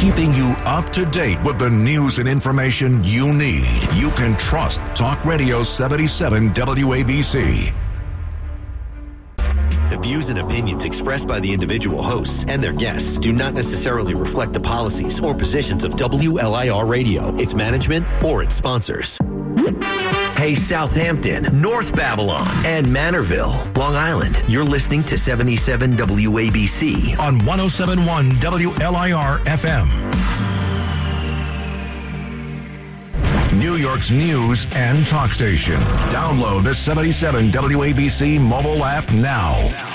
keeping you up to date with the news and information you need. You can trust Talk Radio 77 WABC. The views and opinions expressed by the individual hosts and their guests do not necessarily reflect the policies or positions of WLIR Radio, its management, or its sponsors. Hey, Southampton, North Babylon, and Manorville, Long Island. You're listening to 77 WABC on 107.1 WLIR FM. New York's news and talk station. Download the 77 WABC mobile app now.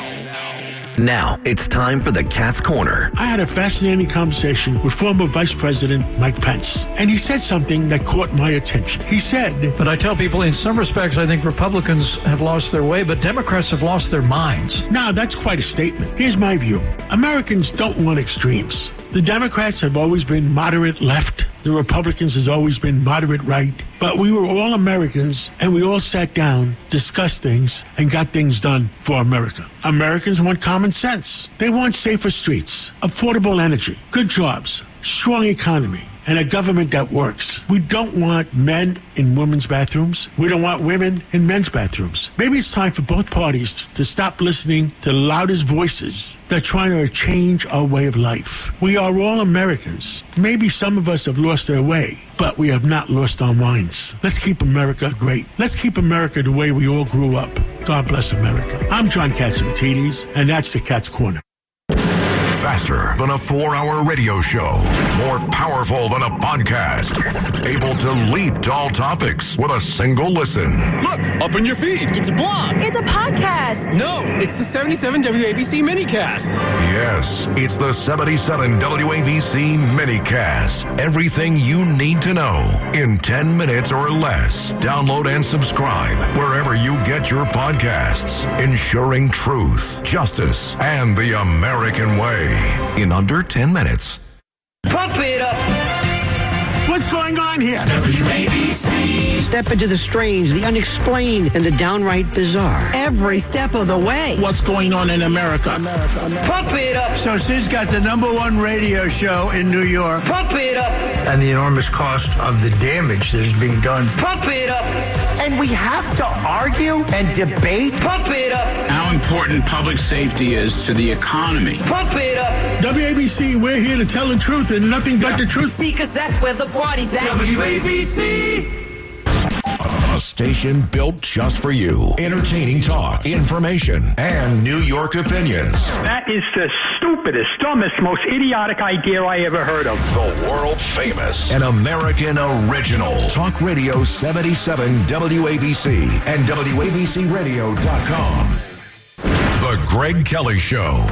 Now, it's time for the Cat's Corner. I had a fascinating conversation with former Vice President Mike Pence, and he said something that caught my attention. He said, but I tell people, in some respects, I think Republicans have lost their way, but Democrats have lost their minds. Now, that's quite a statement. Here's my view. Americans don't want extremes. The Democrats have always been moderate left. The Republicans has always been moderate right. But we were all Americans, and we all sat down, discussed things, and got things done for America. Americans want common sense. They want safer streets, affordable energy, good jobs, strong economy, and a government that works. We don't want men in women's bathrooms. We don't want women in men's bathrooms. Maybe it's time for both parties to stop listening to the loudest voices that are trying to change our way of life. We are all Americans. Maybe some of us have lost their way, but we have not lost our minds. Let's keep America great. Let's keep America the way we all grew up. God bless America. I'm John Catsimatidis, and that's the Cat's Corner. Faster than a 4-hour radio show. More powerful than a podcast. Able to leap to all topics with a single listen. Look, up in your feed. It's a blog. It's a podcast. No, it's the 77 WABC minicast. Yes, it's the 77 WABC minicast. Everything you need to know in 10 minutes or less. Download and subscribe wherever you get your podcasts. Ensuring truth, justice, and the American way. In under 10 minutes. Pump it up. What's going on here? WABC. Step into the strange, the unexplained, and the downright bizarre. Every step of the way. What's going on in America? Pump it up. So Sid's got the #1 radio show in New York. Pump it up. And the enormous cost of the damage that is being done. Pump it up. And we have to argue and debate. Pump it up. How important public safety is to the economy. Pump it up. WABC, we're here to tell the truth and nothing but the truth. Because that's where the party's at. WABC. A station built just for you. Entertaining talk, information, and New York opinions. That is the stupidest, dumbest, most idiotic idea I ever heard of. The world famous and American original. Talk Radio 77 WABC and WABCRadio.com. The Greg Kelly Show.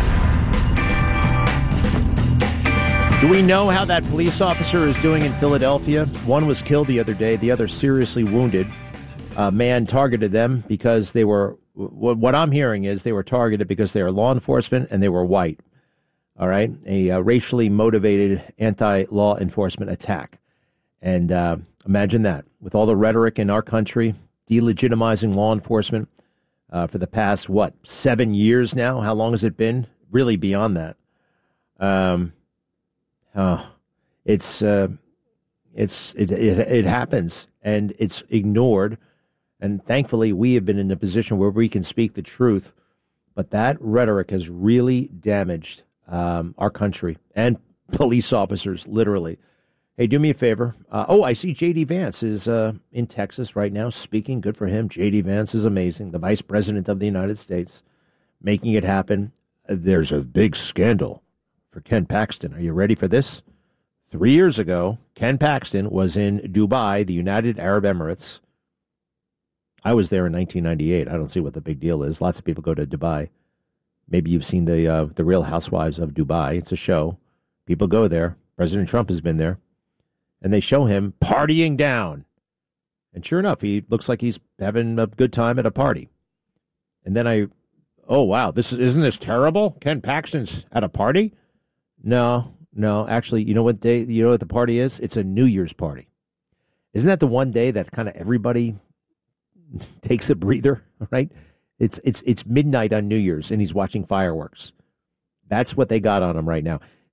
Do we know how that police officer is doing in Philadelphia? One was killed the other day, the other seriously wounded. A man targeted them because they were, what I'm hearing is they were targeted because they are law enforcement and they were white. All right? A racially motivated anti-law enforcement attack. And imagine that. With all the rhetoric in our country, delegitimizing law enforcement for the past, 7 years now? How long has it been? Really beyond that. It happens and it's ignored. And thankfully, we have been in a position where we can speak the truth. But that rhetoric has really damaged our country and police officers, literally. Hey, do me a favor. I see J.D. Vance is in Texas right now speaking. Good for him. J.D. Vance is amazing. The Vice President of the United States, making it happen. There's a big scandal for Ken Paxton. Are you ready for this? 3 years ago, Ken Paxton was in Dubai, the United Arab Emirates. I was there in 1998. I don't see what the big deal is. Lots of people go to Dubai. Maybe you've seen the Real Housewives of Dubai. It's a show. People go there. President Trump has been there. And they show him partying down. And sure enough, he looks like he's having a good time at a party. And then oh, wow, isn't this terrible? Ken Paxton's at a party? No, actually, you know what the party is? It's a New Year's party. Isn't that the one day that kind of everybody takes a breather, right? It's midnight on New Year's, and he's watching fireworks. That's what they got on him right now.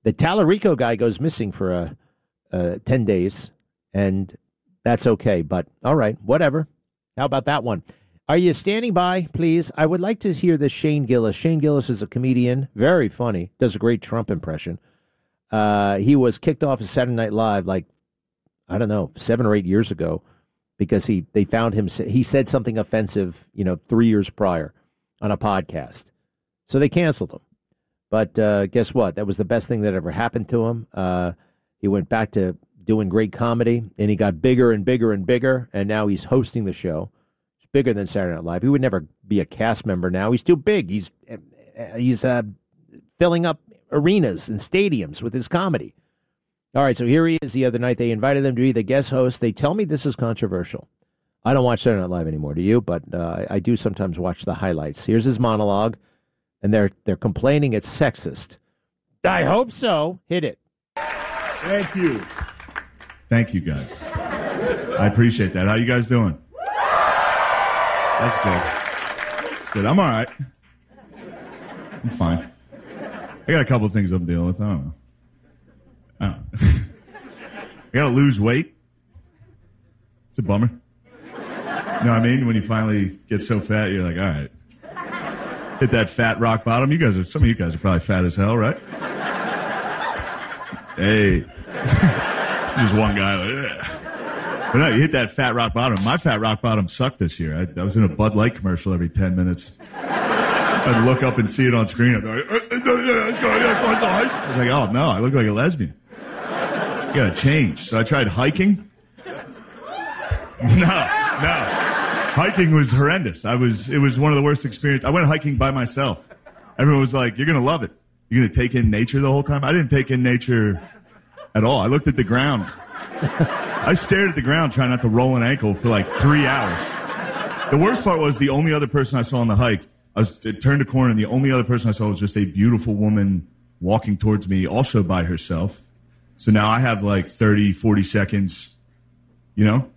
The Tallarico guy goes missing for 10 days, and that's okay. But all right, whatever. How about that one? Are you standing by, please? I would like to hear the Shane Gillis. Shane Gillis is a comedian, very funny, does a great Trump impression. He was kicked off of Saturday Night Live, 7 or 8 years ago, because they found him. He said something offensive, 3 years prior on a podcast. So they canceled him. But guess what? That was the best thing that ever happened to him. He went back to doing great comedy, and he got bigger and bigger and bigger, and now he's hosting the show. It's bigger than Saturday Night Live. He would never be a cast member now. He's too big. He's filling up arenas and stadiums with his comedy. All right, so here he is the other night. They invited him to be the guest host. They tell me this is controversial. I don't watch Saturday Night Live anymore, do you? But I do sometimes watch the highlights. Here's his monologue, and they're complaining it's sexist. I hope so. Hit it. Thank you. Thank you, guys. I appreciate that. How you guys doing? That's good. That's good. I'm all right. I'm fine. I got a couple of things I'm dealing with. I don't know. I gotta lose weight. It's a bummer. You know what I mean? When you finally get so fat, you're like, all right. Hit that fat rock bottom. Some of you guys are probably fat as hell, right? Hey. Just one guy. Like, but no, you hit that fat rock bottom. My fat rock bottom sucked this year. I was in a Bud Light commercial every 10 minutes. I'd look up and see it on screen. I'd be like, I was like, oh no, I look like a lesbian. You gotta change. So I tried hiking. No. Hiking was horrendous. It was one of the worst experiences. I went hiking by myself. Everyone was like, you're gonna love it. You're gonna take in nature the whole time. I didn't take in nature at all. I looked at the ground. I stared at the ground trying not to roll an ankle for like 3 hours. The worst part was the only other person I saw on the hike, I turned a corner and the only other person I saw was just a beautiful woman walking towards me, also by herself. So now I have like 30, 40 seconds, We're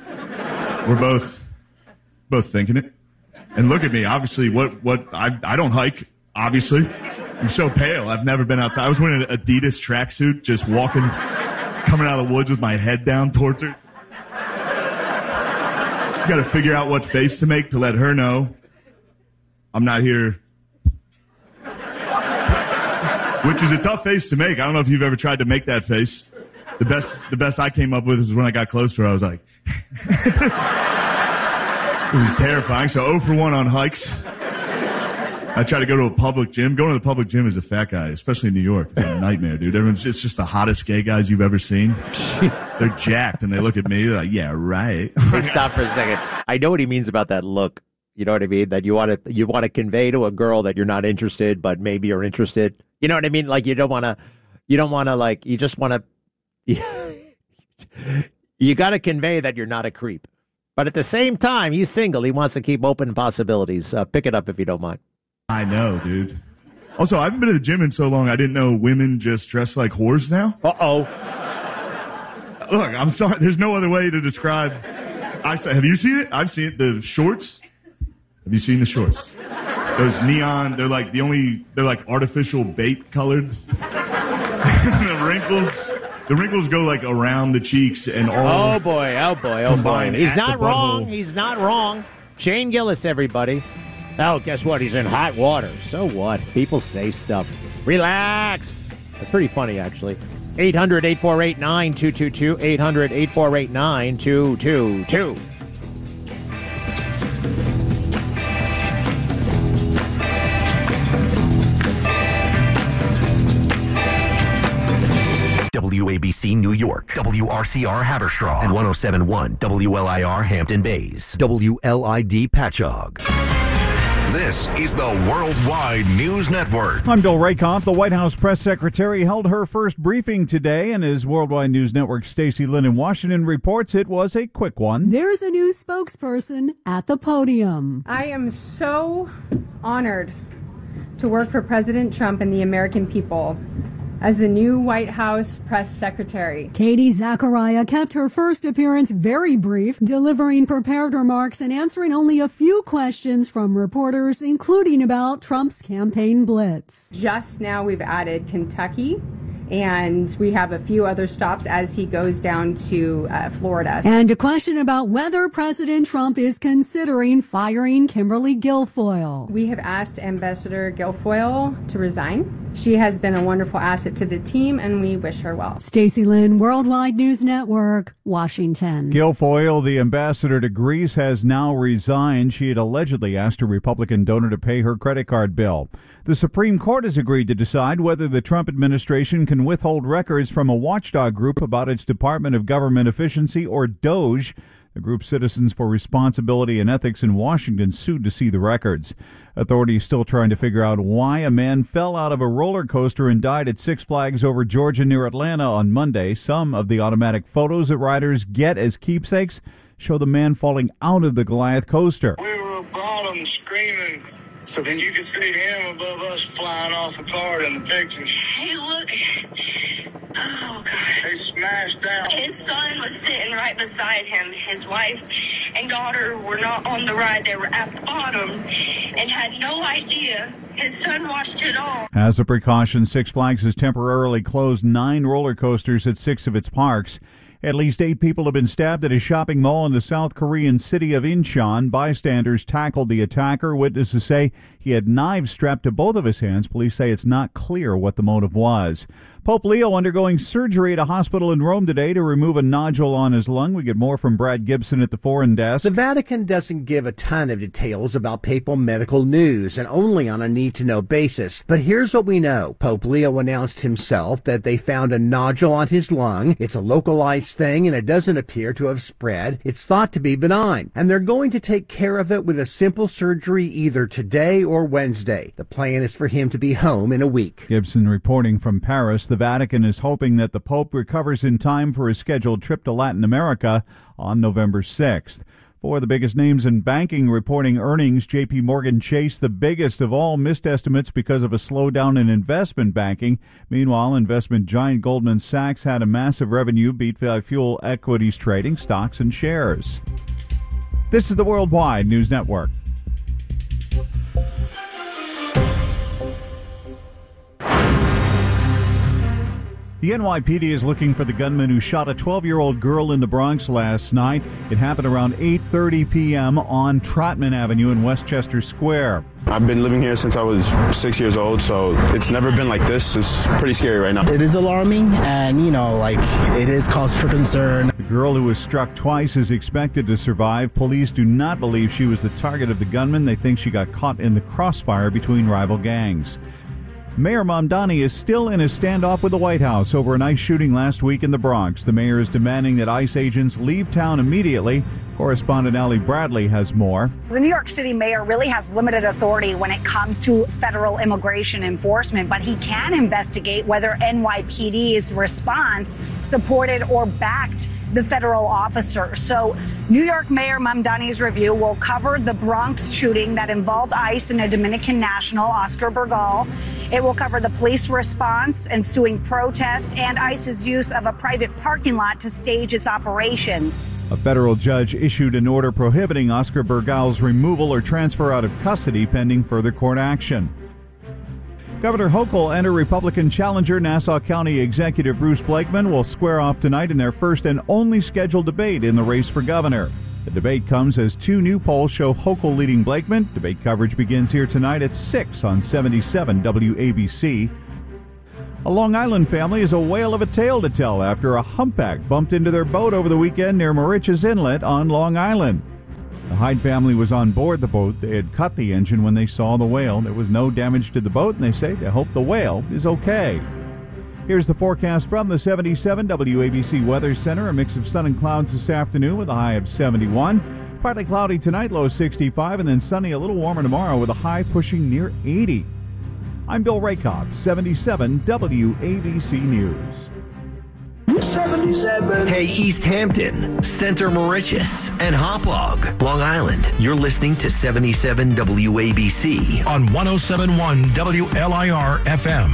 both thinking it. And look at me, obviously, I don't hike, obviously. I'm so pale. I've never been outside. I was wearing an Adidas tracksuit, just walking, coming out of the woods with my head down towards her. Got to figure out what face to make to let her know I'm not here. Which is a tough face to make. I don't know if you've ever tried to make that face. The best I came up with was when I got close to her. I was like, it was terrifying. So 0 for 1 on hikes. I try to go to a public gym. Going to the public gym as a fat guy, especially in New York, is a nightmare, dude. It's just the hottest gay guys you've ever seen. They're jacked, and they look at me. They're like, yeah, right. Hey, stop for a second. I know what he means about that look. You know what I mean? That you want to convey to a girl that you're not interested, but maybe you're interested. You know what I mean? Like you just want to, you got to convey that you're not a creep. But at the same time, he's single. He wants to keep open possibilities. Pick it up if you don't mind. I know, dude. Also, I haven't been to the gym in so long, I didn't know women just dress like whores now. Uh-oh. Look, I'm sorry. There's no other way to describe. Have you seen it? I've seen it. The shorts. Have you seen the shorts? Those neon, they're like artificial bait colored. The wrinkles go like around the cheeks and all. Oh boy. He's not wrong. Shane Gillis, everybody. Oh, guess what? He's in hot water. So what? People say stuff. Relax. It's pretty funny, actually. 800-848-9222. 800-848-9222. WABC New York, WRCR Haverstraw, and 107.1 WLIR Hampton Bays, WLID Patchogue. This is the Worldwide News Network. I'm Bill Rakoff. The White House press secretary held her first briefing today, and as Worldwide News Network Stacey Lynn in Washington reports, it was a quick one. There's a new spokesperson at the podium. I am so honored to work for President Trump and the American people as the new White House press secretary. Katie Zachariah kept her first appearance very brief, delivering prepared remarks and answering only a few questions from reporters, including about Trump's campaign blitz. Just now we've added Kentucky And we have a few other stops as he goes down to Florida. And a question about whether President Trump is considering firing Kimberly Guilfoyle. We have asked Ambassador Guilfoyle to resign. She has been a wonderful asset to the team, and we wish her well. Stacey Lynn, Worldwide News Network, Washington. Guilfoyle, the ambassador to Greece, has now resigned. She had allegedly asked a Republican donor to pay her credit card bill. The Supreme Court has agreed to decide whether the Trump administration can withhold records from a watchdog group about its Department of Government Efficiency, or DOGE. The group Citizens for Responsibility and Ethics in Washington sued to see the records. Authorities still trying to figure out why a man fell out of a roller coaster and died at Six Flags over Georgia near Atlanta on Monday. Some of the automatic photos that riders get as keepsakes show the man falling out of the Goliath coaster. We were bottom screaming, so then you could see him above us flying off the cart in the pictures. Hey, look. Oh, God. He smashed down. His son was sitting right beside him. His wife and daughter were not on the ride. They were at the bottom and had no idea. His son watched it all. As a precaution, Six Flags has temporarily closed 9 roller coasters at 6 of its parks. At least 8 people have been stabbed at a shopping mall in the South Korean city of Incheon. Bystanders tackled the attacker. Witnesses say he had knives strapped to both of his hands. Police say it's not clear what the motive was. Pope Leo undergoing surgery at a hospital in Rome today to remove a nodule on his lung. We get more from Brad Gibson at the Foreign Desk. The Vatican doesn't give a ton of details about papal medical news, and only on a need-to-know basis. But here's what we know. Pope Leo announced himself that they found a nodule on his lung. It's a localized thing, and it doesn't appear to have spread. It's thought to be benign, and they're going to take care of it with a simple surgery either today or Wednesday. The plan is for him to be home in a week. Gibson reporting from Paris. The Vatican is hoping that the Pope recovers in time for his scheduled trip to Latin America on November 6th. For the biggest names in banking reporting earnings, J.P. Morgan Chase, the biggest of all, missed estimates because of a slowdown in investment banking. Meanwhile, investment giant Goldman Sachs had a massive revenue beat by fuel equities trading, stocks, and shares. This is the Worldwide News Network. The NYPD is looking for the gunman who shot a 12-year-old girl in the Bronx last night. It happened around 8:30 p.m. on Trotman Avenue in Westchester Square. I've been living here since I was 6 years old, so it's never been like this. It's pretty scary right now. It is alarming, and, it is cause for concern. The girl who was struck twice is expected to survive. Police do not believe she was the target of the gunman. They think she got caught in the crossfire between rival gangs. Mayor Mamdani is still in a standoff with the White House over an ICE shooting last week in the Bronx. The mayor is demanding that ICE agents leave town immediately. Correspondent Allie Bradley has more. The New York City mayor really has limited authority when it comes to federal immigration enforcement, but he can investigate whether NYPD's response supported or backed the federal officer. So New York Mayor Mamdani's review will cover the Bronx shooting that involved ICE and a Dominican national, Oscar Burgal. It will cover the police response, ensuing protests, and ICE's use of a private parking lot to stage its operations. A federal judge issued an order prohibiting Oscar Burgal's removal or transfer out of custody pending further court action. Governor Hochul and her Republican challenger, Nassau County Executive Bruce Blakeman, will square off tonight in their first and only scheduled debate in the race for governor. The debate comes as 2 new polls show Hochul leading Blakeman. Debate coverage begins here tonight at 6 on 77 WABC. A Long Island family has a whale of a tale to tell after a humpback bumped into their boat over the weekend near Moriches Inlet on Long Island. The Hyde family was on board the boat. They had cut the engine when they saw the whale. There was no damage to the boat, and they say they hope the whale is okay. Here's the forecast from the 77 WABC Weather Center. A mix of sun and clouds this afternoon with a high of 71. Partly cloudy tonight, low 65, and then sunny, a little warmer tomorrow with a high pushing near 80. I'm Bill Rakoff, 77 WABC News. 77. Hey, East Hampton, Center Moriches, and Hauppauge, Long Island. You're listening to 77 WABC on 107.1 WLIR FM.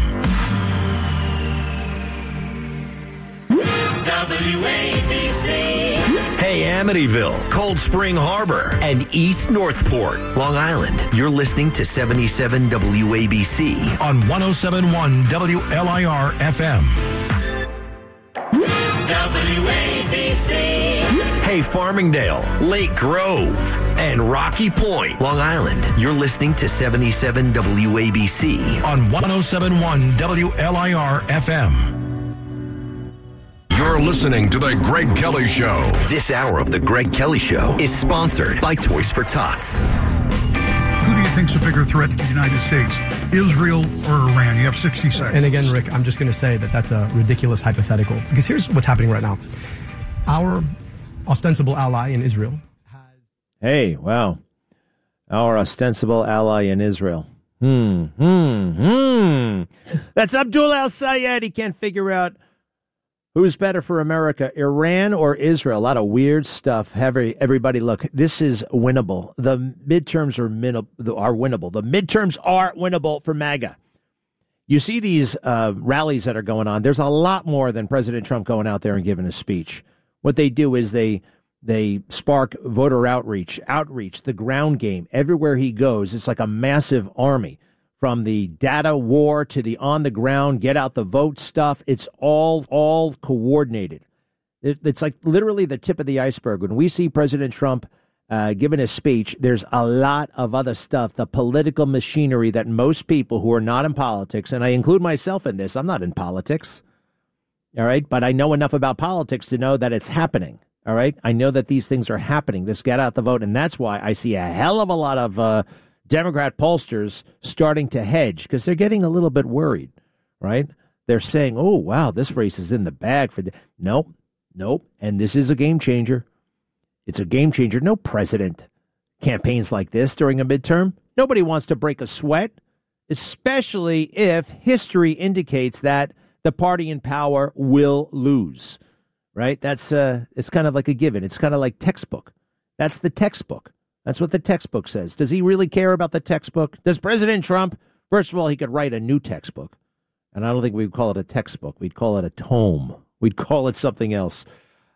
WABC. Hey, Hey, Amityville, Cold Spring Harbor, and East Northport, Long Island. You're listening to 77 WABC on 107.1 WLIR FM. WABC. Hey, Farmingdale, Lake Grove, and Rocky Point, Long Island. You're listening to 77 WABC on 107.1 WLIR FM. You're listening to The Greg Kelly Show. This hour of The Greg Kelly Show is sponsored by Toys for Tots. Who do you think's a bigger threat to the United States, Israel or Iran? You have 60 seconds. And again, Rick, I'm just going to say that that's a ridiculous hypothetical, because here's what's happening right now. Our ostensible ally in Israel. Hey, wow. Our ostensible ally in Israel. That's Abdul al-Sayed. He can't figure out who's better for America, Iran or Israel. A lot of weird stuff. Everybody, look, this is winnable. The midterms are winnable. The midterms are winnable for MAGA. You see these rallies that are going on. There's a lot more than President Trump going out there and giving a speech. What they do is they spark voter outreach, the ground game. Everywhere he goes, it's like a massive army. From the data war to the on-the-ground, get out the vote stuff, it's all coordinated. It's like literally the tip of the iceberg. When we see President Trump giving his speech, there's a lot of other stuff, the political machinery that most people who are not in politics, and I include myself in this, I'm not in politics, all right, but I know enough about politics to know that it's happening, all right? I know that these things are happening, this get out the vote, and that's why I see a hell of a lot of Democrat pollsters starting to hedge because they're getting a little bit worried, right? They're saying, oh, wow, this race is in the bag for Nope. And this is a game changer. It's a game changer. No president campaigns like this during a midterm. Nobody wants to break a sweat, especially if history indicates that the party in power will lose, right? That's it's kind of like a given. It's kind of like textbook. That's the textbook. That's what the textbook says. Does he really care about the textbook? Does President Trump? First of all, he could write a new textbook. And I don't think we'd call it a textbook. We'd call it a tome. We'd call it something else.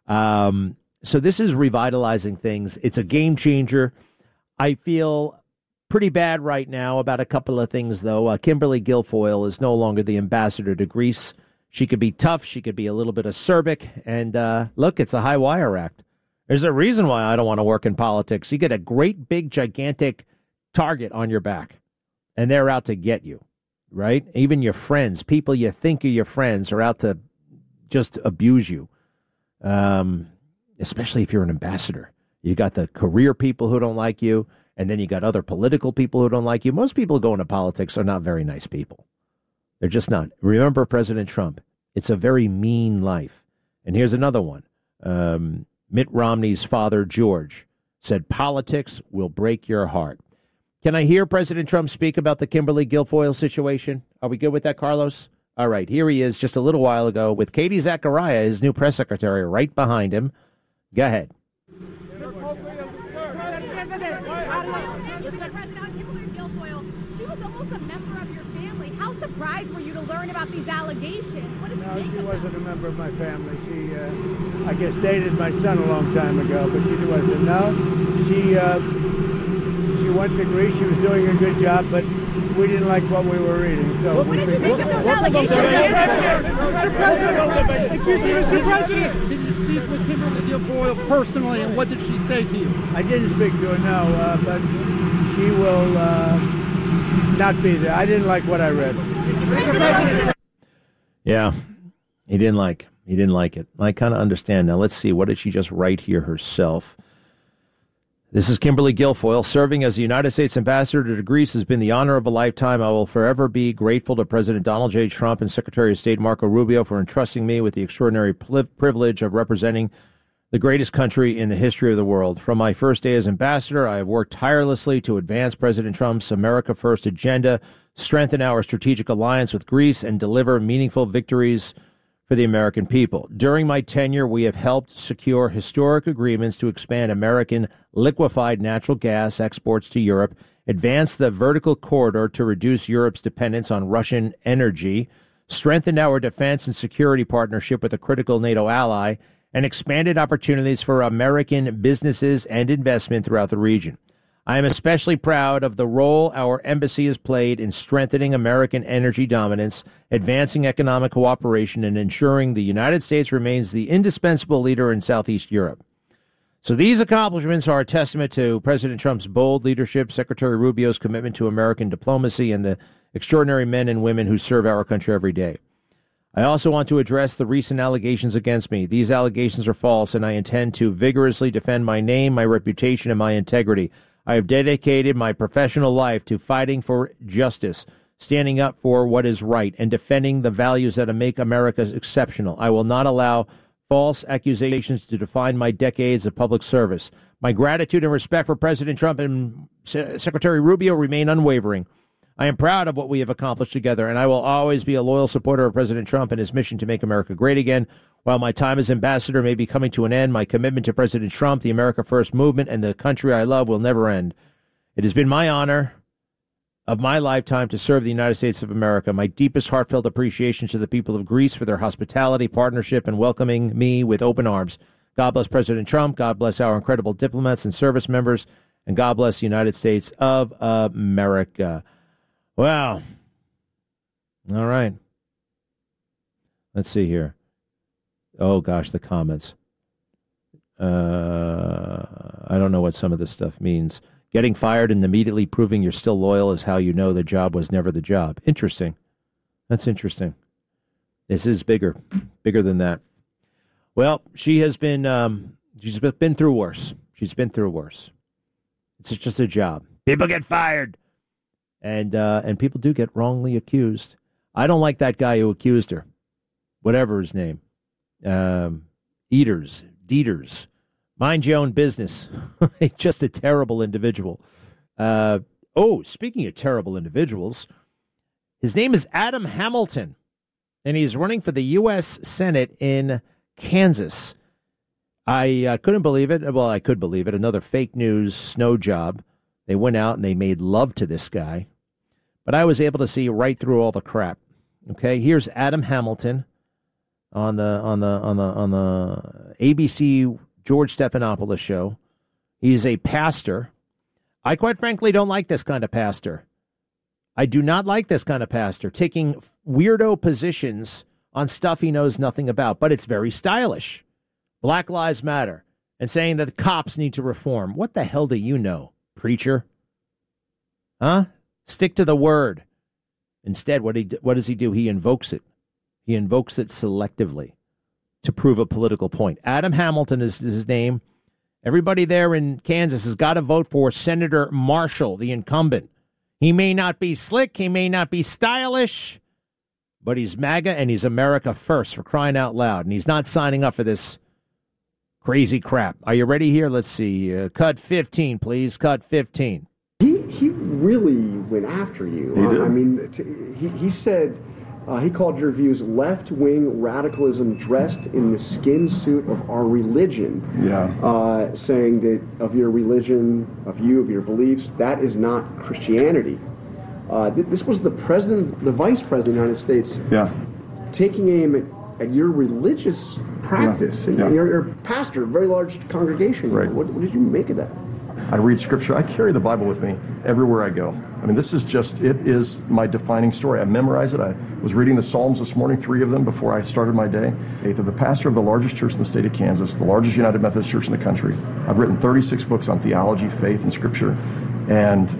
So this is revitalizing things. It's a game changer. I feel pretty bad right now about a couple of things, though. Kimberly Guilfoyle is no longer the ambassador to Greece. She could be tough. She could be a little bit acerbic. And look, it's a high wire act. There's a reason why I don't want to work in politics. You get a great, big, gigantic target on your back, and they're out to get you, right? Even your friends, people you think are your friends, are out to just abuse you, especially if you're an ambassador. You got the career people who don't like you, and then you got other political people who don't like you. Most people who go into politics are not very nice people. They're just not. Remember President Trump. It's a very mean life. And here's another one. Mitt Romney's father, George, said politics will break your heart. Can I hear President Trump speak about the Kimberly Guilfoyle situation? Are we good with that, Carlos? All right, here he is just a little while ago with Katie Zachariah, his new press secretary, right behind him. Go ahead. She was almost a member of your family. How surprised were you to learn about these allegations? No, she wasn't a member of my family. She, I guess, dated my son a long time ago, but she wasn't. No, she went to Greece. She was doing a good job, but we didn't like what we were reading. So what did you think of those allegations? Mr. President! Excuse me, Mr. President! Did you speak with Kimberly Guilfoyle personally, and what did she say to you? I didn't speak to her, no, but she will not be there. I didn't like what I read. Yeah, he didn't like it. I kind of understand. Now, let's see. What did she just write here herself? This is Kimberly Guilfoyle. Serving as the United States ambassador to Greece has been the honor of a lifetime. I will forever be grateful to President Donald J. Trump and Secretary of State Marco Rubio for entrusting me with the extraordinary privilege of representing the greatest country in the history of the world. From my first day as ambassador, I have worked tirelessly to advance President Trump's America First agenda, strengthen our strategic alliance with Greece, and deliver meaningful victories for the American people. During my tenure, we have helped secure historic agreements to expand American liquefied natural gas exports to Europe, advance the vertical corridor to reduce Europe's dependence on Russian energy, strengthened our defense and security partnership with a critical NATO ally, and expanded opportunities for American businesses and investment throughout the region. I am especially proud of the role our embassy has played in strengthening American energy dominance, advancing economic cooperation, and ensuring the United States remains the indispensable leader in Southeast Europe. So these accomplishments are a testament to President Trump's bold leadership, Secretary Rubio's commitment to American diplomacy, and the extraordinary men and women who serve our country every day. I also want to address the recent allegations against me. These allegations are false, and I intend to vigorously defend my name, my reputation, and my integrity. I have dedicated my professional life to fighting for justice, standing up for what is right, and defending the values that make America exceptional. I will not allow false accusations to define my decades of public service. My gratitude and respect for President Trump and Secretary Rubio remain unwavering. I am proud of what we have accomplished together, and I will always be a loyal supporter of President Trump and his mission to make America great again. While my time as ambassador may be coming to an end, my commitment to President Trump, the America First movement, and the country I love will never end. It has been my honor of my lifetime to serve the United States of America. My deepest heartfelt appreciation to the people of Greece for their hospitality, partnership, and welcoming me with open arms. God bless President Trump. God bless our incredible diplomats and service members. And God bless the United States of America. Wow. All right. Let's see here. Oh, gosh, the comments. I don't know what some of this stuff means. Getting fired and immediately proving you're still loyal is how you know the job was never the job. Interesting. That's interesting. This is bigger than that. Well, she has been, she's been through worse. She's been through worse. It's just a job. People get fired. And people do get wrongly accused. I don't like that guy who accused her. Whatever his name. Dieters. Mind your own business. Just a terrible individual. Speaking of terrible individuals, his name is Adam Hamilton, and he's running for the U.S. Senate in Kansas. I couldn't believe it. Well, I could believe it. Another fake news snow job. They went out and they made love to this guy. But I was able to see right through all the crap. Okay, here's Adam Hamilton on the ABC George Stephanopoulos show. He's a pastor. I quite frankly don't like this kind of pastor. I do not like this kind of pastor taking weirdo positions on stuff he knows nothing about, but it's very stylish. Black Lives Matter and saying that the cops need to reform. What the hell do you know, preacher? Huh? Stick to the word. Instead, what does he do? He invokes it. He invokes it selectively to prove a political point. Adam Hamilton is his name. Everybody there in Kansas has got to vote for Senator Marshall, the incumbent. He may not be slick, he may not be stylish, but he's MAGA and he's America first, for crying out loud. And he's not signing up for this crazy crap. Are you ready here? Let's see. Cut 15, please. Cut 15. He really went after you. He did. I mean, he said... he called your views left-wing radicalism dressed in the skin suit of our religion. Yeah. Saying that of your religion, of your beliefs, that is not Christianity. This was the vice president of the United States. Yeah. Taking aim at your religious practice. Yeah. And Yeah. you're a pastor, a very large congregation. Right. What did you make of that? I read scripture. I carry the Bible with me everywhere I go. I mean, it is my defining story. I memorize it. I was reading the Psalms this morning, 3 of them, before I started my day. Of the pastor of the largest church in the state of Kansas, the largest United Methodist church in the country. I've written 36 books on theology, faith, and scripture. And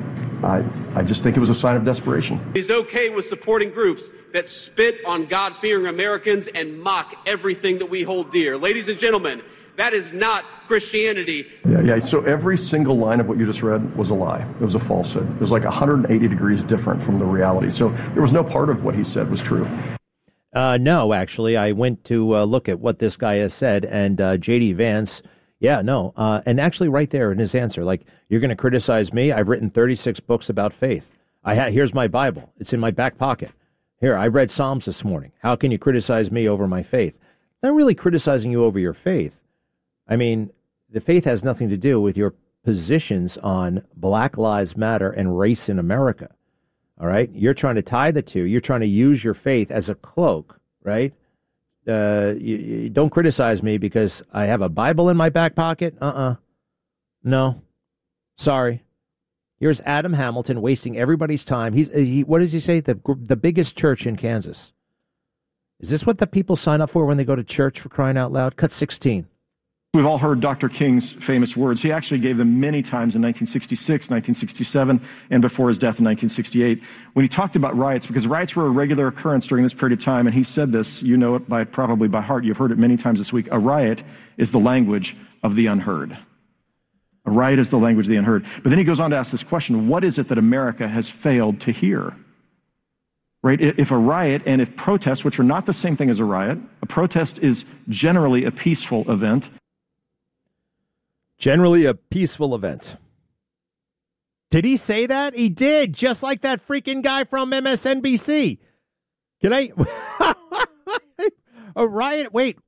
I just think it was a sign of desperation. He's okay with supporting groups that spit on God-fearing Americans and mock everything that we hold dear. Ladies and gentlemen, that is not Christianity. Yeah. So every single line of what you just read was a lie. It was a falsehood. It was like 180 degrees different from the reality. So there was no part of what he said was true. No, actually, I went to look at what this guy has said, and J.D. Vance, and actually right there in his answer, like, you're going to criticize me? I've written 36 books about faith. Here's my Bible. It's in my back pocket. Here, I read Psalms this morning. How can you criticize me over my faith? Not really criticizing you over your faith. I mean, the faith has nothing to do with your positions on Black Lives Matter and race in America. All right? You're trying to tie the two. You're trying to use your faith as a cloak, right? you don't criticize me because I have a Bible in my back pocket. No. Sorry. Here's Adam Hamilton wasting everybody's time. What does he say? The biggest church in Kansas. Is this what the people sign up for when they go to church, for crying out loud? Cut 16. We've all heard Dr. King's famous words. He actually gave them many times in 1966, 1967, and before his death in 1968, when he talked about riots, because riots were a regular occurrence during this period of time, and he said this, you know it probably by heart, you've heard it many times this week, a riot is the language of the unheard. A riot is the language of the unheard. But then he goes on to ask this question, what is it that America has failed to hear? Right? If a riot and if protests, which are not the same thing as a riot, a protest is generally a peaceful event. Generally a peaceful event. Did he say that? He did, just like that freaking guy from MSNBC. Can I? A riot? Wait.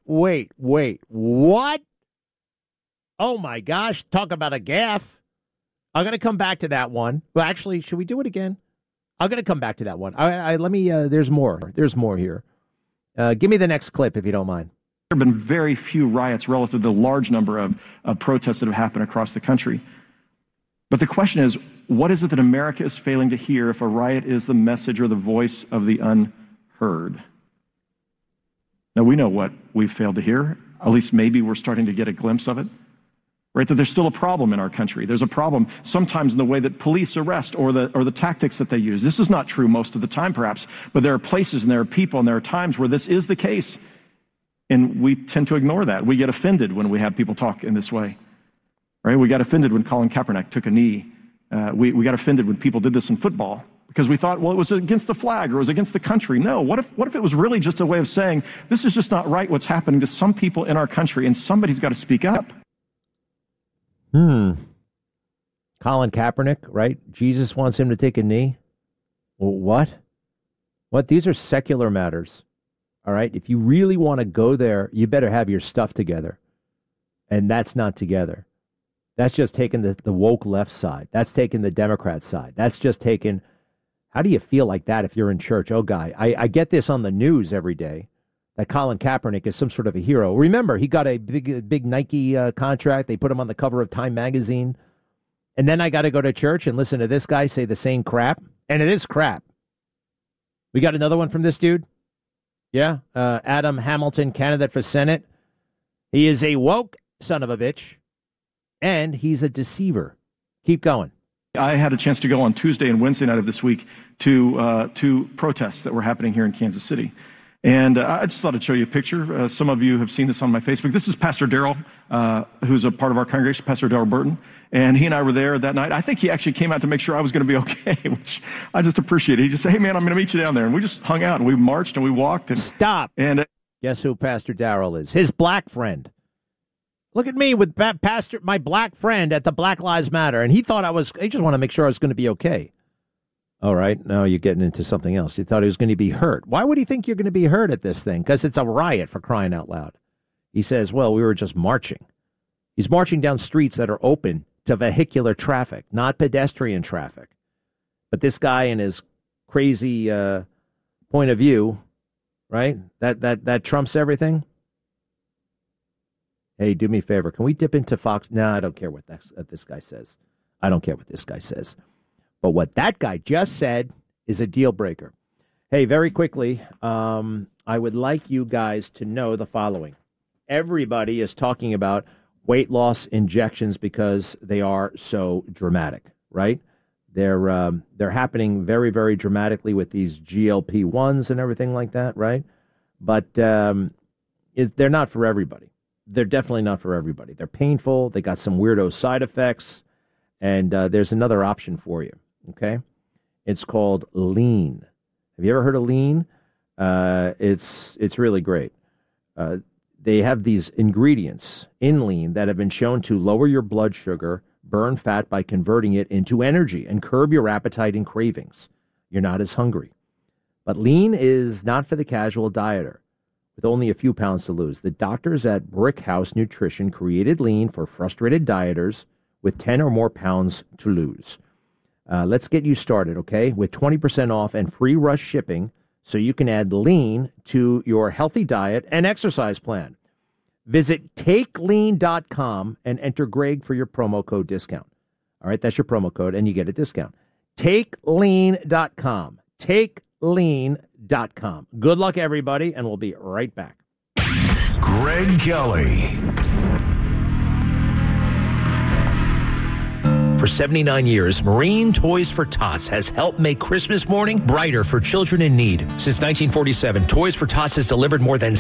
What? Oh my gosh, talk about a gaffe. I'm going to come back to that one. Well, actually, should we do it again? I'm going to come back to that one. Let me, there's more. There's more here. Give me the next clip, if you don't mind. There have been very few riots relative to the large number of protests that have happened across the country. But the question is, what is it that America is failing to hear if a riot is the message or the voice of the unheard? Now, we know what we've failed to hear. At least maybe we're starting to get a glimpse of it. Right, that there's still a problem in our country. There's a problem sometimes in the way that police arrest or the tactics that they use. This is not true most of the time, perhaps, but there are places and there are people and there are times where this is the case. And we tend to ignore that. We get offended when we have people talk in this way. Right? We got offended when Colin Kaepernick took a knee. We got offended when people did this in football because we thought, well, it was against the flag or it was against the country. No, what if it was really just a way of saying, this is just not right what's happening to some people in our country and somebody's got to speak up. Colin Kaepernick, right? Jesus wants him to take a knee. Well, what? These are secular matters. All right. If you really want to go there, you better have your stuff together. And that's not together. That's just taking the woke left side. That's taking the Democrat side. That's just taking, how do you feel like that if you're in church? Oh, guy, I get this on the news every day, that Colin Kaepernick is some sort of a hero. Remember, he got a big Nike contract. They put him on the cover of Time magazine. And then I got to go to church and listen to this guy say the same crap. And it is crap. We got another one from this dude. Yeah, Adam Hamilton, candidate for Senate. He is a woke son of a bitch, and he's a deceiver. Keep going. I had a chance to go on Tuesday and Wednesday night of this week to protests that were happening here in Kansas City. And I just thought I'd show you a picture. Some of you have seen this on my Facebook. This is Pastor Darrell, who's a part of our congregation, Pastor Darrell Burton. And he and I were there that night. I think he actually came out to make sure I was going to be okay, which I just appreciated. He just said, hey, man, I'm going to meet you down there. And we just hung out, and we marched, and we walked. And Stop. And guess who Pastor Darrell is? His black friend. Look at me with my black friend at the Black Lives Matter. And he just want to make sure I was going to be okay. All right, now you're getting into something else. You thought he was going to be hurt. Why would he think you're going to be hurt at this thing? Because it's a riot, for crying out loud. He says, well, we were just marching. He's marching down streets that are open to vehicular traffic, not pedestrian traffic. But this guy in his crazy point of view, right, that trumps everything. Hey, do me a favor. Can we dip into Fox? No, I don't care what this guy says. I don't care what this guy says. But what that guy just said is a deal breaker. Hey, very quickly, I would like you guys to know the following. Everybody is talking about weight loss injections because they are so dramatic, right? They're happening very, very dramatically with these GLP-1s and everything like that, right? But they're not for everybody. They're definitely not for everybody. They're painful. They got some weirdo side effects. And there's another option for you. Okay, it's called Lean. Have you ever heard of Lean? It's really great. They have these ingredients in Lean that have been shown to lower your blood sugar, burn fat by converting it into energy, and curb your appetite and cravings. You're not as hungry. But Lean is not for the casual dieter with only a few pounds to lose. The doctors at Brick House Nutrition created Lean for frustrated dieters with 10 or more pounds to lose. Let's get you started, okay? With 20% off and free rush shipping, so you can add lean to your healthy diet and exercise plan. Visit TakeLean.com and enter Greg for your promo code discount. All right, that's your promo code, and you get a discount. TakeLean.com. TakeLean.com. Good luck, everybody, and we'll be right back. Greg Kelly. For 79 years, Marine Toys for Tots has helped make Christmas morning brighter for children in need. Since 1947, Toys for Tots has delivered more than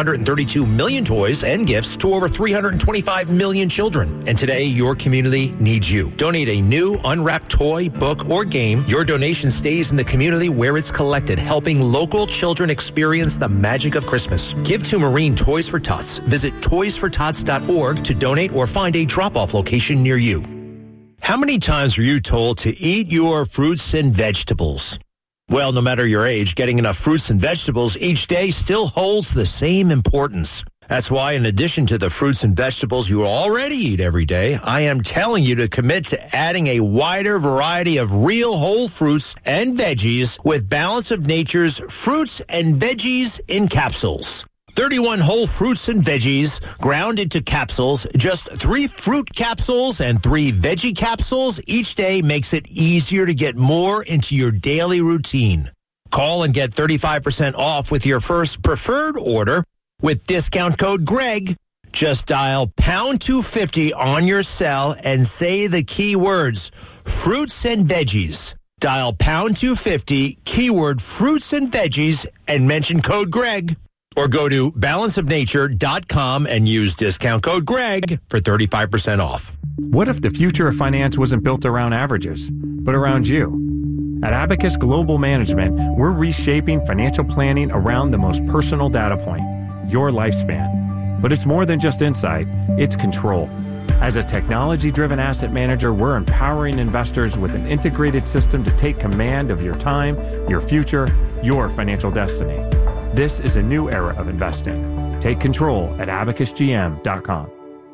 732 million toys and gifts to over 325 million children. And today, your community needs you. Donate a new unwrapped toy, book, or game. Your donation stays in the community where it's collected, helping local children experience the magic of Christmas. Give to Marine Toys for Tots. Visit toysfortots.org to donate or find a drop-off location near you. How many times were you told to eat your fruits and vegetables? Well, no matter your age, getting enough fruits and vegetables each day still holds the same importance. That's why, in addition to the fruits and vegetables you already eat every day, I am telling you to commit to adding a wider variety of real whole fruits and veggies with Balance of Nature's Fruits and Veggies in Capsules. 31 whole fruits and veggies ground into capsules. Just 3 fruit capsules and 3 veggie capsules each day makes it easier to get more into your daily routine. Call and get 35% off with your first preferred order with discount code GREG. Just dial pound 250 on your cell and say the key words, fruits and veggies. Dial pound 250, keyword fruits and veggies, and mention code GREG. Or go to balanceofnature.com and use discount code GREG for 35% off. What if the future of finance wasn't built around averages, but around you? At Abacus Global Management, we're reshaping financial planning around the most personal data point, your lifespan. But it's more than just insight, it's control. As a technology-driven asset manager, we're empowering investors with an integrated system to take command of your time, your future, your financial destiny. This is a new era of investing. Take control at abacusgm.com.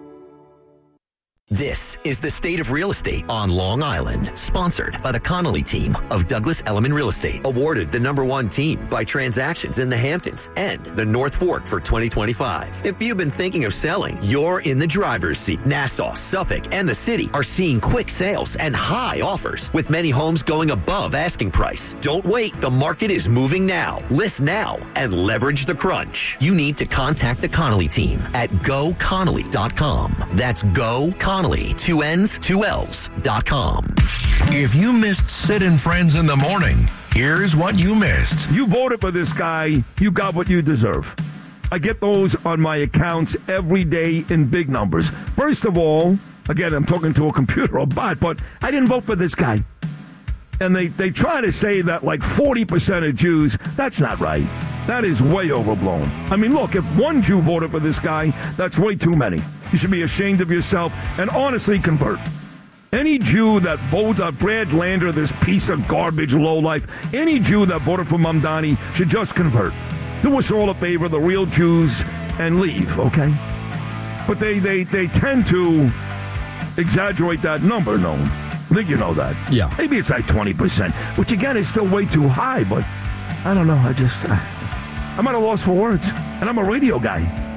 This is The State of Real Estate on Long Island, sponsored by the Connolly team of Douglas Elliman Real Estate, awarded the #1 team by Transactions in the Hamptons and the North Fork for 2025. If you've been thinking of selling, you're in the driver's seat. Nassau, Suffolk, and the city are seeing quick sales and high offers, with many homes going above asking price. Don't wait. The market is moving now. List now and leverage the crunch. You need to contact the Connolly team at goconnolly.com. That's GoConnolly. 2 N's, 2 L's.com. If you missed Sid and Friends in the morning, here's what you missed. You voted for this guy, you got what you deserve. I get those on my accounts every day in big numbers. First of all, again, I'm talking to a computer or bot, but I didn't vote for this guy. And they try to say that like 40% of Jews, that's not right. That is way overblown. I mean, look, if one Jew voted for this guy, that's way too many. You should be ashamed of yourself and honestly convert. Any Jew that voted Brad Lander, this piece of garbage lowlife, any Jew that voted for Mamdani should just convert. Do us all a favor, the real Jews, and leave, okay? But they tend to exaggerate that number, no? I think you know that. Yeah. Maybe it's like 20%, which again is still way too high, but I don't know. I'm at a loss for words. And I'm a radio guy.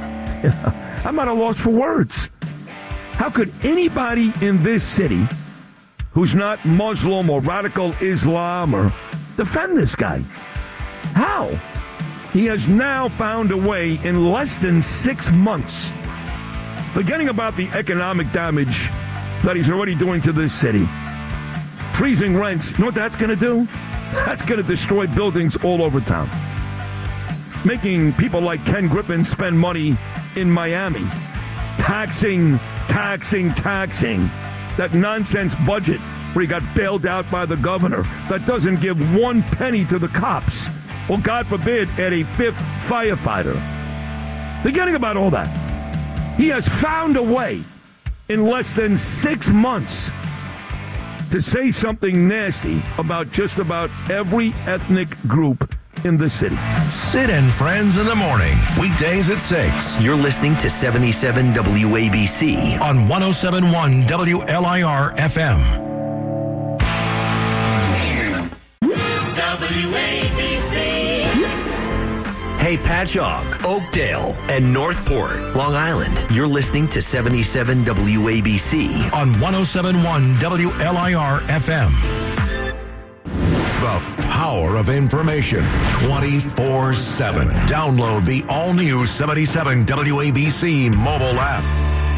I'm at a loss for words. How could anybody in this city who's not Muslim or radical Islam or defend this guy? How? He has now found a way in less than 6 months, forgetting about the economic damage that he's already doing to this city. Freezing rents. You know what that's going to do? That's going to destroy buildings all over town. Making people like Ken Griffin spend money in Miami. Taxing. That nonsense budget where he got bailed out by the governor that doesn't give 1 penny to the cops. Or, God forbid, add a 5th firefighter. Forgetting about all that. He has found a way in less than 6 months to say something nasty about just about every ethnic group in the city. Sid and Friends in the morning, weekdays at 6. You're listening to 77 WABC on 107.1 WLIR FM. WABC. Hey, Patchogue, Oakdale, and Northport, Long Island. You're listening to 77 WABC on 107.1 WLIR FM. The power of information 24/7. Download the all-new 77 WABC mobile app.